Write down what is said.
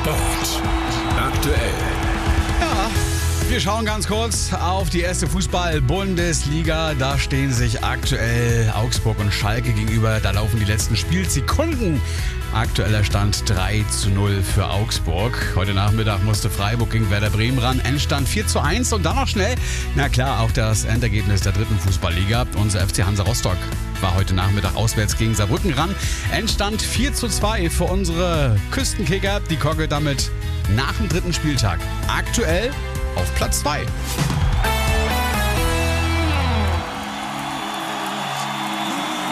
Sport aktuell. Ja, wir schauen ganz kurz auf die erste Fußball-Bundesliga. Da stehen sich aktuell Augsburg und Schalke gegenüber. Da laufen die letzten Spielsekunden. Aktueller Stand 3:0 für Augsburg. Heute Nachmittag musste Freiburg gegen Werder Bremen ran. Endstand 4:1 und dann noch schnell, na klar, auch das Endergebnis der dritten Fußballliga. Unser FC Hansa Rostock war heute Nachmittag auswärts gegen Saarbrücken ran. Endstand 4:2 für unsere Küstenkicker. Die Kogge damit nach dem dritten Spieltag aktuell auf Platz 2.